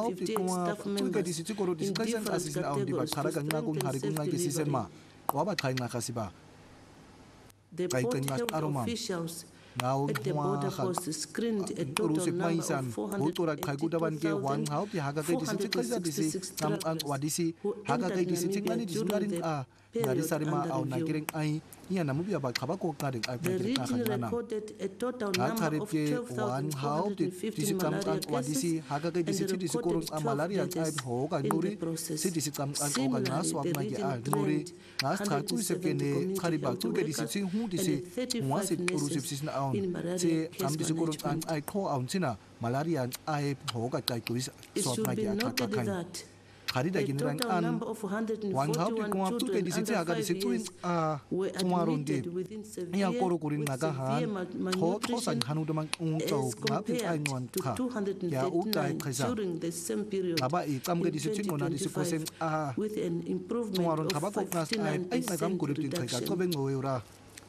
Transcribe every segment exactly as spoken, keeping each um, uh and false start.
fifty-eight staff members in different categories to strengthen safe delivery. The port health officials at the border post screened a total number of four hundred eighty-two thousand four hundred sixty-six travelers who entered Namibia during the period under review. The region recorded a total number of twelve thousand four hundred fifty malaria cases and recorded twelve deaths in the process. Similarly, the region trained one hundred seventy community health workers and thirty-five nurses in malaria case management. It should be noted that a total number of one hundred forty-one children under five years were admitted within severe, with severe malnutrition as compared to two hundred thirty-nine during the same period in twenty twenty-five, with an improvement of fifty-nine percent reduction.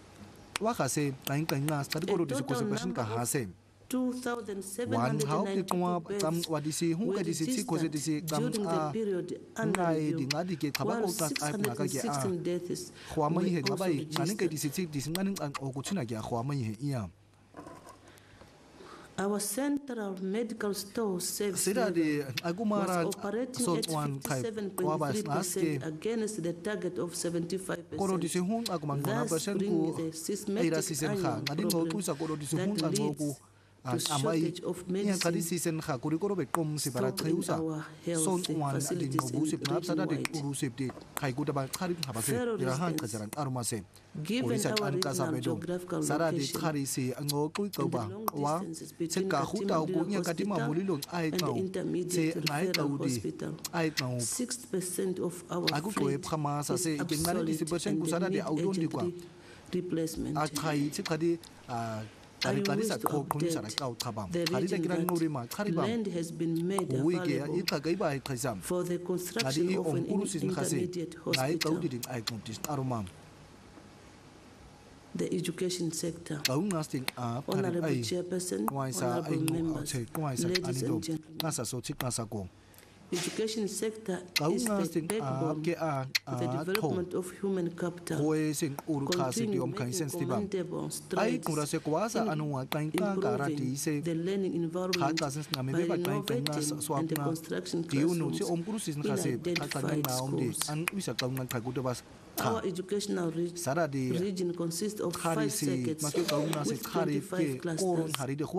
A total number of two thousand seven hundred ninety-two beds were registered during the period under review, while six hundred sixteen deaths were also registered. Our central medical store service level was operating at fifty-seven point three percent against the target of seventy-five percent, thus bringing the systematic annual problem that leads to shortage of medicine stored in our health facilities region-wide. For instance, given our regional geographical location and the long distances between Katima Hospital and the intermediate referral hospital, sixty percent of our fleet is obsolete and need urgently replacement. I wish to update the region that land has been made available for the construction of an intermediate hospital. The education sector. Honorable Chairperson, honorable members, ladies and gentlemen. Education sector is the backbone of the development of human capital, continue making commendable strides in improving the learning environment by renovating and the construction classrooms in identified schools. Our educational re region consists of five circuits with twenty-five clusters.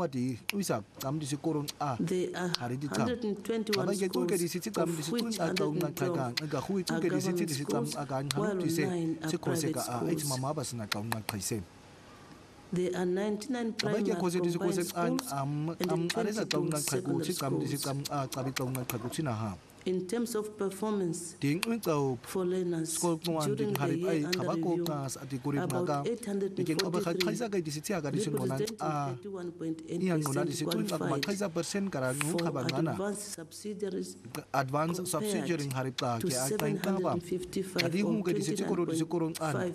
There are one hundred twenty-one schools, of which one hundred twelve are government schools, while nine are private schools. There are ninety-nine primary combined schools and twenty-two secondary schools. In terms of performance for learners during the year under review, about eight hundred forty-three, representing thirty-one point eight percent qualified for advanced subsidiaries compared to seven hundred fifty-five or twenty-nine point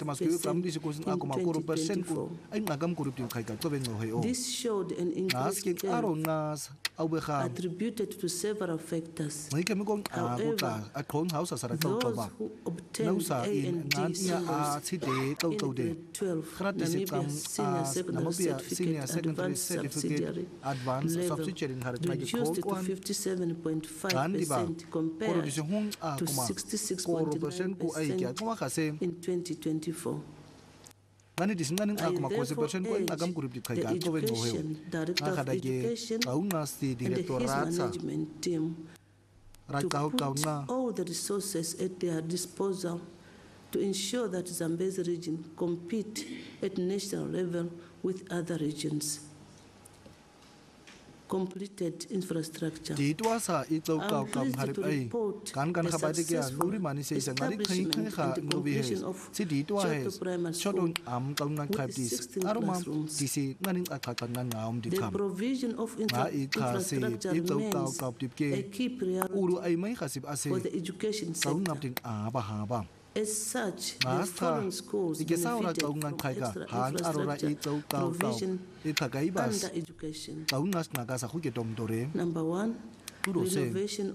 five percent in twenty twenty-four. This showed an increased growth attributed to several factors. However, those who obtained A and D scores in grade twelve Namibia Senior Secondary Certificate Advanced Subsidiary level reduced to fifty-seven point five percent compared to sixty-six point nine percent in twenty twenty-four. I therefore urge the Education Director of Education and his management team to put all the resources at their disposal to ensure that Zambezi region compete at national level with other regions. Completed infrastructure. I'm pleased to report the successful establishment and the completion of Choto Primary School with sixteen classrooms. The provision of infra infrastructure remains a key priority for the education sector. As such, the following schools benefited from extra infrastructure provision under education. Number one, renovation